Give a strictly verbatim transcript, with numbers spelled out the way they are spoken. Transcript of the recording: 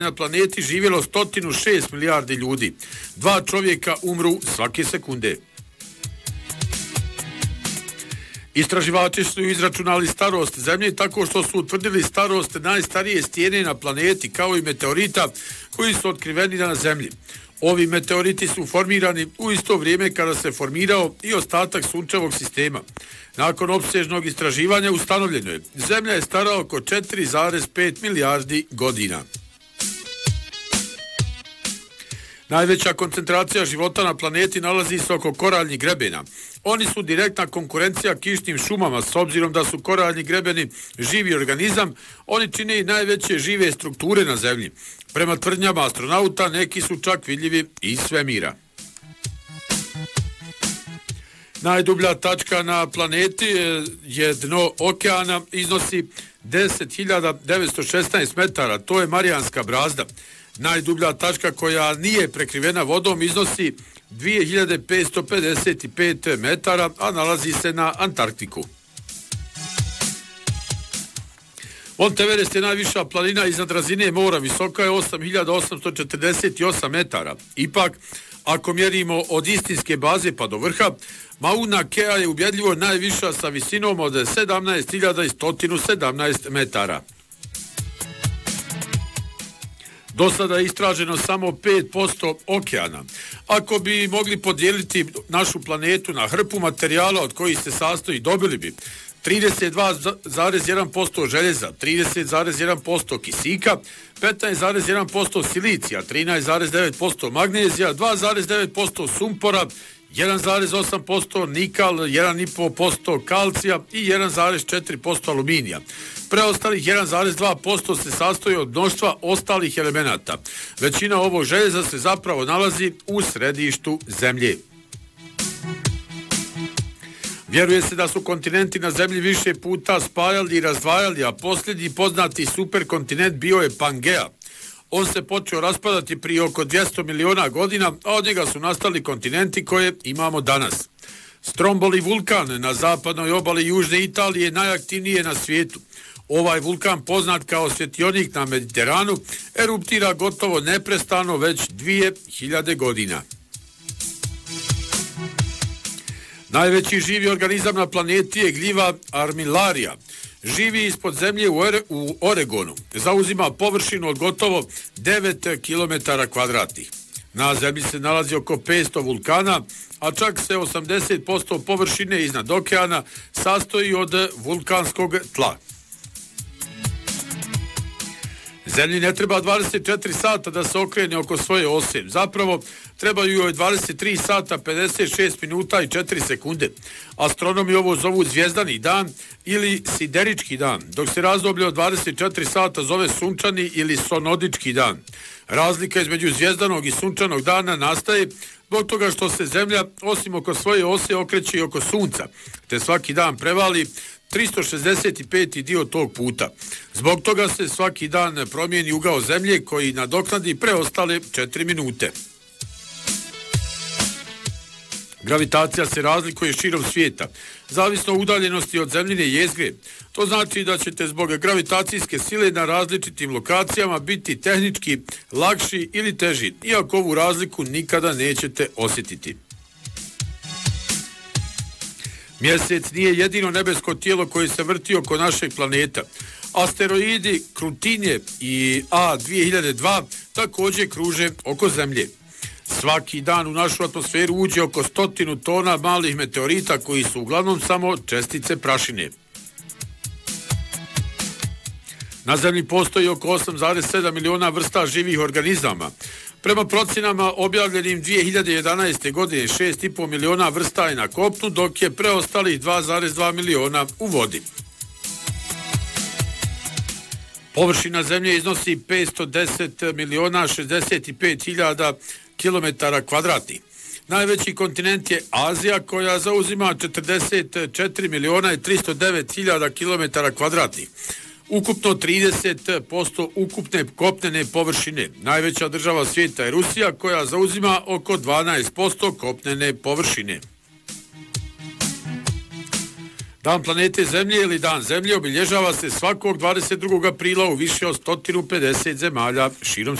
na planeti živjelo sto šest milijardi ljudi. Dva čovjeka umru svake sekunde. Istraživači su izračunali starost Zemlje tako što su utvrdili starost najstarije stijene na planeti kao i meteorita koji su otkriveni na Zemlji. Ovi meteoriti su formirani u isto vrijeme kada se formirao i ostatak sunčevog sistema. Nakon opsežnog istraživanja ustanovljeno je Zemlja je stara oko četiri zarez pet milijardi godina. Najveća koncentracija života na planeti nalazi se oko koraljnih grebena. Oni su direktna konkurencija kišnim šumama, s obzirom da su koraljni grebeni živi organizam, oni čine i najveće žive strukture na Zemlji. Prema tvrdnjama astronauta, neki su čak vidljivi iz svemira. Najdublja tačka na planeti je dno okeana, iznosi deset hiljada devetsto šesnaest metara, to je Marijanska brazda. Najdublja tačka koja nije prekrivena vodom iznosi dvije hiljade petsto pedeset pet metara, a nalazi se na Antarktiku. Monteverest je najviša planina iznad razine mora, visoka je osam hiljada osamsto četrdeset osam metara. Ipak, ako mjerimo od istinske baze pa do vrha, Mauna Kea je ubjedljivo najviša sa visinom od sedamnaest hiljada sto sedamnaest metara. Do sada je istraženo samo pet posto okeana. Ako bi mogli podijeliti našu planetu na hrpu materijala od kojih se sastoji, dobili bi trideset dva zarez jedan posto željeza, trideset zarez jedan posto kisika, petnaest zarez jedan posto silicija, trinaest zarez devet posto magnezija, dva zarez devet posto sumpora, jedan zarez osam posto nikal, jedan zarez pet posto kalcija i jedan zarez četiri posto aluminija. Preostalih jedan zarez dva posto se sastoji od mnoštva ostalih elemenata. Većina ovog željeza se zapravo nalazi u središtu Zemlje. Vjeruje se da su kontinenti na Zemlji više puta spajali i razdvajali, a posljednji poznati superkontinent bio je Pangea. On se počeo raspadati prije oko dvjesto miliona godina, a od njega su nastali kontinenti koje imamo danas. Stromboli vulkan na zapadnoj obali Južne Italije je najaktivnije na svijetu. Ovaj vulkan, poznat kao svjetionik na Mediteranu, eruptira gotovo neprestano već dvije hiljade godina. Najveći živi organizam na planeti je gljiva Armillaria. Živi ispod zemlje u, Ore, u Oregonu. Zauzima površinu od gotovo devet kilometara kvadratnih. Na zemlji se nalazi oko petsto vulkana, a čak se osamdeset posto površine iznad okeana sastoji od vulkanskog tla. Zemlji ne treba dvadeset četiri sata da se okrene oko svoje ose. Zapravo, trebaju joj dvadeset tri sata, pedeset šest minuta i četiri sekunde. Astronomi ovo zovu zvijezdani dan ili siderički dan, dok se razdoblje od dvadeset četiri sata zove sunčani ili sonodički dan. Razlika između zvijezdanog i sunčanog dana nastaje zbog toga što se Zemlja, osim oko svoje ose, okreće i oko Sunca, te svaki dan prevali tristo šezdeset peti dio tog puta. Zbog toga se svaki dan promijeni ugao Zemlje koji nadoknadi preostale četiri minute. Gravitacija se razlikuje širom svijeta, zavisno od udaljenosti od zemljine jezgre. To znači da ćete zbog gravitacijske sile na različitim lokacijama biti tehnički lakši ili teži, iako ovu razliku nikada nećete osjetiti. Mjesec nije jedino nebesko tijelo koje se vrti oko našeg planeta. Asteroidi Krutinje i A dvije hiljade dva također kruže oko Zemlje. Svaki dan u našu atmosferu uđe oko stotinu tona malih meteorita koji su uglavnom samo čestice prašine. Na Zemlji postoji oko osam zarez sedam miliona vrsta živih organizama. Prema procjenama objavljenim dvije hiljade jedanaeste. godine šest i po miliona vrsta je na kopnu, dok je preostalih dva zarez dva miliona u vodi. Površina Zemlje iznosi petsto deset miliona šezdeset pet hiljada kilometara kvadratnih. Najveći kontinent je Azija koja zauzima četrdeset četiri miliona i tristo devet hiljada kilometara kvadratnih. Ukupno trideset posto ukupne kopnene površine. Najveća država svijeta je Rusija koja zauzima oko dvanaest posto kopnene površine. Dan planete Zemlje ili Dan Zemlje obilježava se svakog dvadeset drugog aprila u više od sto pedeset zemalja širom